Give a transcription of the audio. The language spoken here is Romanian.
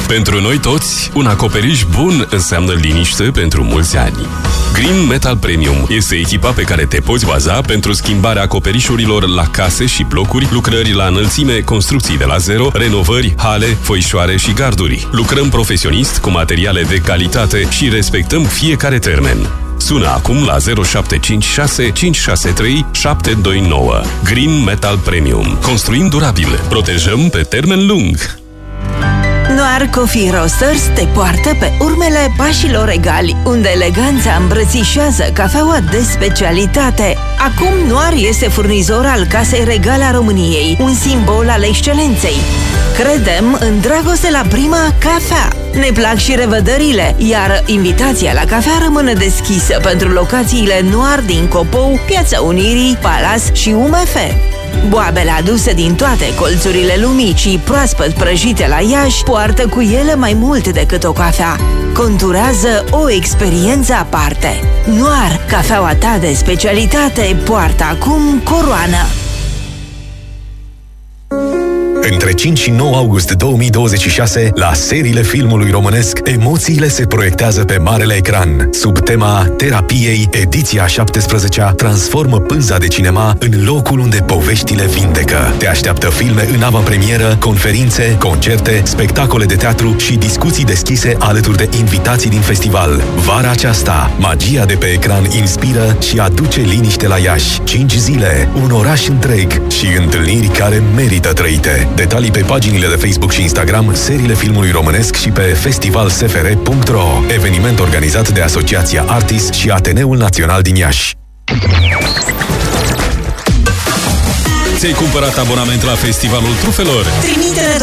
Pentru noi toți, un acoperiș bun înseamnă liniște pentru mulți ani. Green Metal Premium este echipa pe care te poți baza pentru schimbarea acoperișurilor la case și blocuri, lucrări la înălțime, construcții de la zero, renovări, hale, foișoare și garduri. Lucrăm profesionist cu materiale de calitate și respectăm fiecare termen. Sună acum la 0756 563 729. Green Metal Premium. Construim durabil. Protejăm pe termen lung. Noir Coffee Roasters te poartă pe urmele pașilor egali, unde eleganța îmbrățișează cafeaua de specialitate. Acum Noir este furnizor al Casei Regale a României, un simbol al excelenței. Credem în dragoste la prima cafea. Ne plac și revederile, iar invitația la cafea rămâne deschisă pentru locațiile Noir din Copou, Piața Unirii, Palas și UMF. Boabele aduse din toate colțurile lumii și proaspăt prăjite la Iași poartă cu ele mai mult decât o cafea. Conturează o experiență aparte. Noir, cafeaua ta de specialitate, poartă acum coroană. Între 5 și 9 august 2026, la seriile filmului românesc, emoțiile se proiectează pe marele ecran. Sub tema Terapiei, ediția 17-a transformă pânza de cinema în locul unde poveștile vindecă. Te așteaptă filme în avantpremieră, conferințe, concerte, spectacole de teatru și discuții deschise alături de invitații din festival. Vara aceasta, magia de pe ecran inspiră și aduce liniște la Iași. 5 zile, un oraș întreg și întâlniri care merită trăite. Detalii pe paginile de Facebook și Instagram, seriile filmului românesc și pe festivalsfr.ro. Eveniment organizat de Asociația Artis și Ateneul Național din Iași. Ți-ai cumpărat abonament la Festivalul Trufelor? Trimite-ne